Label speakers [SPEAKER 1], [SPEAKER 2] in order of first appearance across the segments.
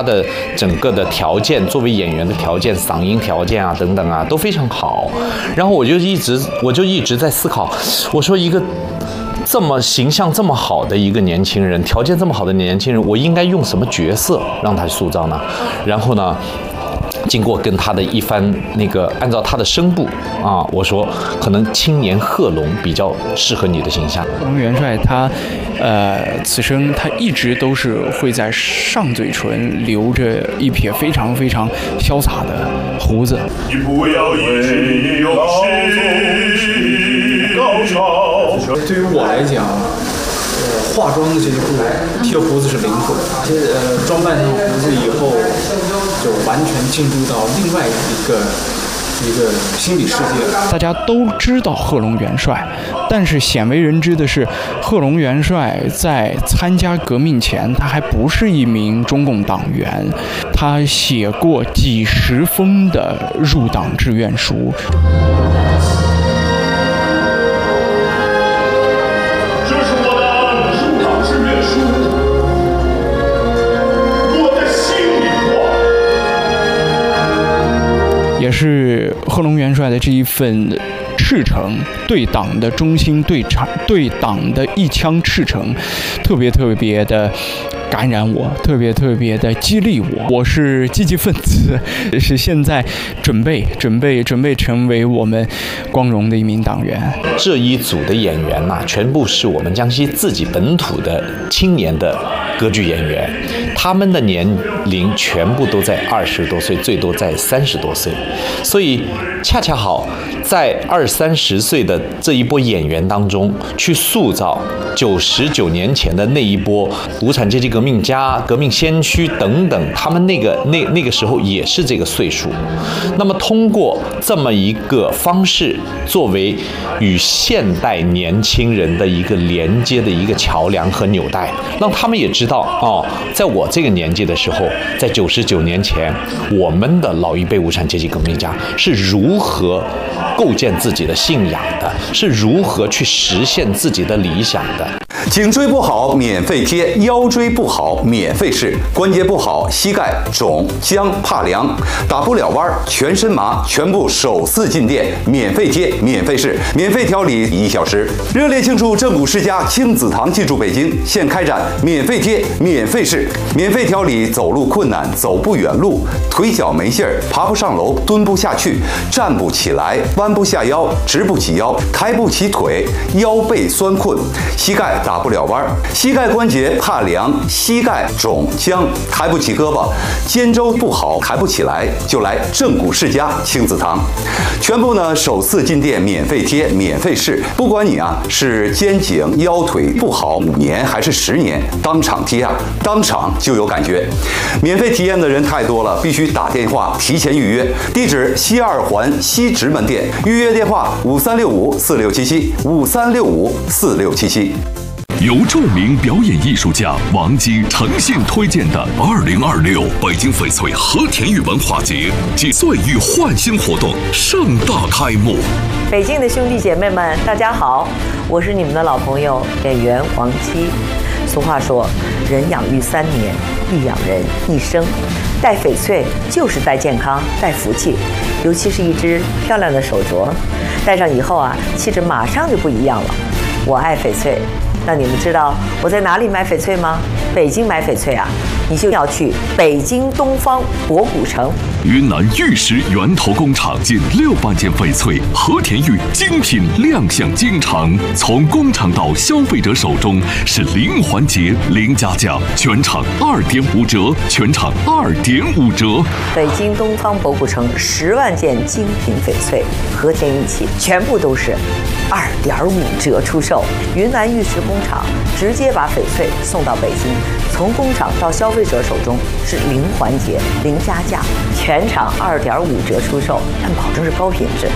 [SPEAKER 1] 的整个的条件，作为演员的条件、嗓音条件啊等等啊都非常好。然后我就一直在思考，我说一个这么形象这么好的一个年轻人，条件这么好的年轻人，我应该用什么角色让他塑造呢？然后呢，经过跟他的一番按照他的声部啊，我说可能青年贺龙比较适合你的形象。
[SPEAKER 2] 贺龙元帅他，此生他一直都是会在上嘴唇留着一撇非常非常潇洒的胡子。
[SPEAKER 3] 你不要以为有谁高潮。
[SPEAKER 4] 对于我来讲，化妆的这一步，贴胡子是零分。装扮上胡子以后，就完全进入到另外一个心理世界。
[SPEAKER 2] 大家都知道贺龙元帅，但是鲜为人知的是，贺龙元帅在参加革命前，他还不是一名中共党员，他写过几十封的入党志愿书。也是贺龙元帅的这一份赤诚，对党的忠心，对党的一腔赤诚，特别的感染我，特别的激励我。我是积极分子，是现在准备成为我们光荣的一名党员。
[SPEAKER 1] 这一组的演员呐，全部是我们江西自己本土的青年的歌剧演员，他们的年龄全部都在20多岁，最多在30多岁，所以恰恰好在20、30岁的这一波演员当中，去塑造99年前的那一波无产阶级革命家、革命先驱等等，他们那个时候也是这个岁数。那么通过这么一个方式，作为与现代年轻人的一个连接的一个桥梁和纽带，让他们也知道哦，在我这个年纪的时候，在99年前，我们的老一辈无产阶级革命家是如何构建自己的信仰的，是如何去实现自己的理想的。
[SPEAKER 5] 颈椎不好免费贴，腰椎不好免费试，关节不好膝盖肿僵怕凉打不了弯全身麻，全部首次进店免费贴免费试，免费调理1小时。热烈庆祝正骨世家亲子堂进驻北京，现开展免费贴免费试，免费调理走路困难、走不远路、腿脚没劲儿、爬不上楼、蹲不下去、站不起来、弯不下腰、直不起腰、抬不起腿、腰背酸困、膝盖打不了弯，膝盖关节怕凉、膝盖肿僵、抬不起胳膊、肩周不好抬不起来，就来正骨世家亲子堂，全部呢首次进店免费贴免费试，不管你是肩颈腰腿不好5年还是10年，当场贴当场就有感觉。免费体验的人太多了，必须打电话提前预约。地址西2环西直门店，预约电话5365467753654677。
[SPEAKER 6] 由著名表演艺术家王姬诚信推荐的2026北京翡翠和田玉文化节暨岁玉焕新活动盛大开幕。
[SPEAKER 7] 北京的兄弟姐妹们，大家好，我是你们的老朋友演员王姬。俗话说，人养育3年，亦养人一生。戴翡翠就是戴健康、戴福气，尤其是一只漂亮的手镯，戴上以后气质马上就不一样了。我爱翡翠。那你们知道我在哪里买翡翠吗？北京买翡翠你就要去北京东方博古城。
[SPEAKER 6] 云南玉石源头工厂近600件翡翠和田玉精品亮相京城，从工厂到消费者手中是零环节零加价，全场2.5折，全场2.5折。
[SPEAKER 7] 北京东方博古城10万件精品翡翠和田玉器，全部都是2.5折出售。云南玉石工厂直接把翡翠送到北京，从工厂到消费者手中是零环节零加价，全场2.5折出售，但保证是高品质。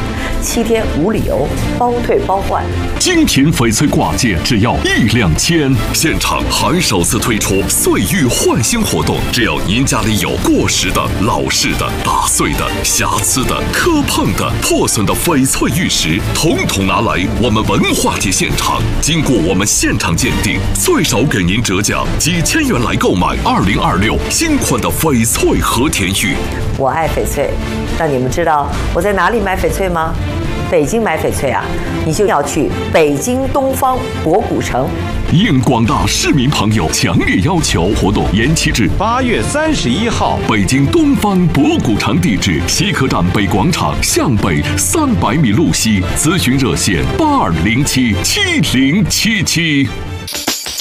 [SPEAKER 7] 7天无理由，包退包换。
[SPEAKER 6] 精品翡翠挂件只要1-2千，现场还首次推出岁玉换新活动，只要您家里有过时的、老式的、打碎的、瑕疵的、磕碰的、破损的翡翠玉石，统统拿来我们文化节现场，经过我们现场鉴定，最少给您折价几千元来购买2026新款的翡翠和田玉。
[SPEAKER 7] 我爱翡翠，让你们知道我在哪里买翡翠吗？北京买翡翠啊，你就要去北京东方博古城。
[SPEAKER 6] 应广大市民朋友强烈要求，活动延期至
[SPEAKER 8] 8月31号。
[SPEAKER 6] 北京东方博古城地址：西客站北广场向北300米路西。咨询热线：82077077。